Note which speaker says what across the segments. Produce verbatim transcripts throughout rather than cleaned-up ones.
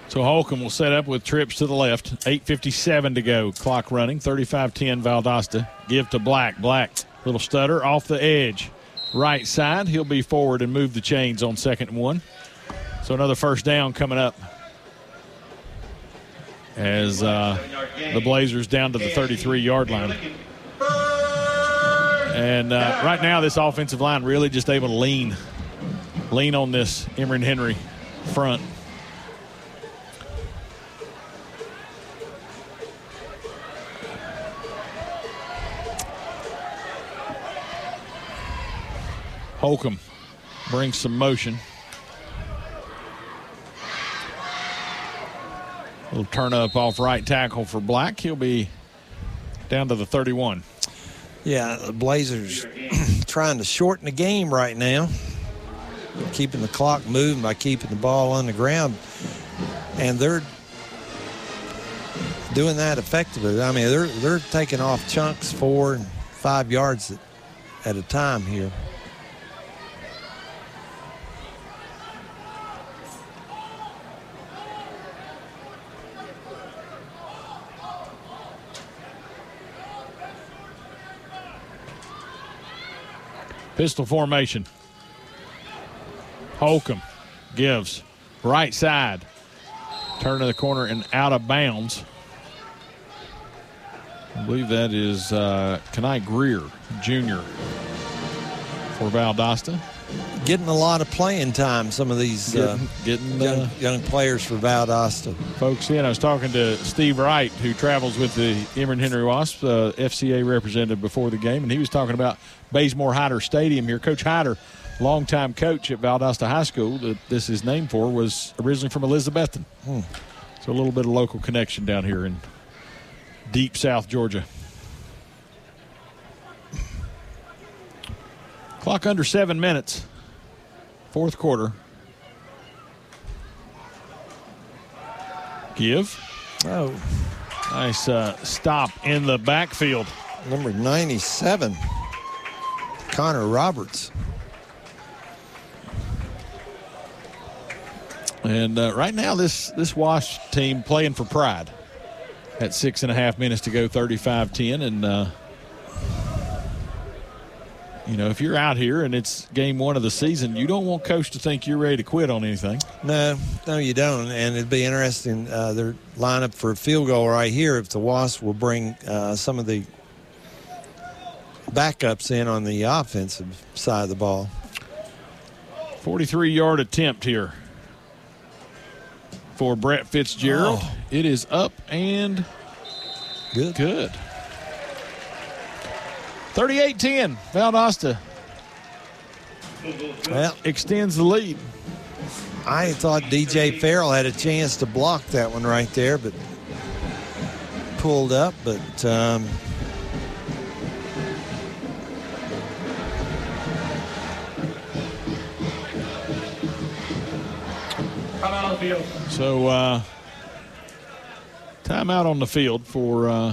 Speaker 1: So Holcomb will set up with trips to the left. eight fifty-seven to go. Clock running. thirty-five ten Valdosta. Give to Black. Black, little stutter off the edge. Right side. He'll be forward and move the chains on second and one. So another first down coming up as uh, the Blazers down to the thirty-three-yard line. And uh, right now this offensive line really just able to lean, lean on this Emory and Henry front. Holcomb brings some motion. Little turn up off right tackle for Black. He'll be down to the thirty-one.
Speaker 2: Yeah, the Blazers trying to shorten the game right now. Keeping the clock moving by keeping the ball on the ground. And they're doing that effectively. I mean, they're they're taking off chunks four and five yards at, at a time here.
Speaker 1: Pistol formation. Holcomb gives right side. Turn to the corner and out of bounds. I believe that is uh, Kenai Greer, Junior for Valdosta.
Speaker 2: Getting a lot of playing time, some of these uh,
Speaker 1: getting, getting
Speaker 2: young,
Speaker 1: uh,
Speaker 2: young players for Valdosta.
Speaker 1: Folks in, I was talking to Steve Wright, who travels with the Emory and Henry Wasps, uh, F C A representative before the game, and he was talking about Bazemore Hyder Stadium here. Coach Hyder, longtime coach at Valdosta High School, that this is named for, was originally from Elizabethton. Hmm. So a little bit of local connection down here in deep South Georgia. Clock under seven minutes. Fourth quarter. Give.
Speaker 2: Oh.
Speaker 1: Nice uh, stop in the backfield.
Speaker 2: Number ninety-seven, Connor Roberts.
Speaker 1: And uh, right now this, this Wasp team playing for pride. At six and a half minutes to go, thirty-five ten. And, uh, you know, if you're out here and it's game one of the season, you don't want Coach to think you're ready to quit on anything.
Speaker 2: No, no, you don't. And it'd be interesting, uh, their lineup for a field goal right here if the Wasps will bring uh, some of the backups in on the offensive side of the ball.
Speaker 1: forty-three-yard attempt here for Brett Fitzgerald. Oh. It is up and
Speaker 2: good.
Speaker 1: Good. thirty-eight ten, Valdosta
Speaker 2: well,
Speaker 1: extends the lead.
Speaker 2: I thought D J Farrell had a chance to block that one right there, but pulled up, but um,
Speaker 1: so uh, timeout on the field for uh,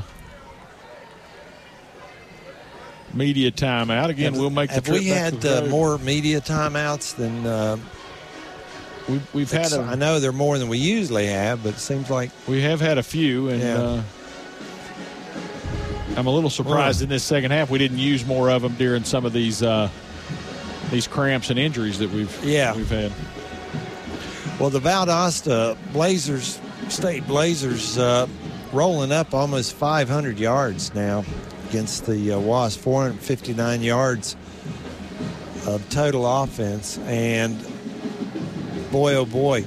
Speaker 1: media timeout. Again,
Speaker 2: have,
Speaker 1: we'll make the
Speaker 2: have
Speaker 1: trip
Speaker 2: we
Speaker 1: back
Speaker 2: had
Speaker 1: to the
Speaker 2: uh, more media timeouts than uh,
Speaker 1: we've, we've had. A,
Speaker 2: I know they're more than we usually have, but it seems like
Speaker 1: we have had a few, and
Speaker 2: yeah.
Speaker 1: uh, I'm a little surprised well, in this second half we didn't use more of them during some of these uh, these cramps and injuries that we've
Speaker 2: yeah.
Speaker 1: we've had.
Speaker 2: Well, the Valdosta Blazers, State Blazers, uh, rolling up almost five hundred yards now against the uh, Wasps, four hundred fifty-nine yards of total offense. And boy, oh boy,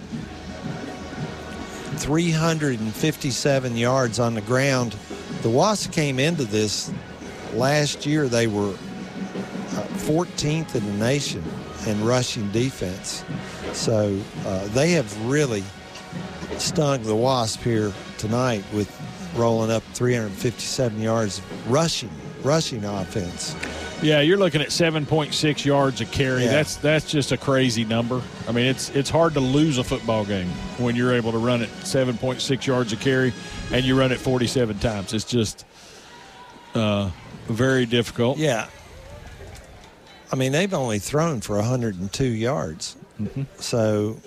Speaker 2: three hundred fifty-seven yards on the ground. The Wasps came into this last year, they were fourteenth in the nation in rushing defense. So uh, they have really stung the Wasp here tonight with rolling up three hundred fifty-seven yards rushing, rushing offense.
Speaker 1: Yeah, you're looking at seven point six yards a carry.
Speaker 2: Yeah.
Speaker 1: That's that's just a crazy number. I mean, it's it's hard to lose a football game when you're able to run it seven point six yards a carry and you run it forty-seven times. It's just uh, very difficult.
Speaker 2: Yeah. I mean, they've only thrown for one hundred two yards.
Speaker 1: Mm-hmm.
Speaker 2: So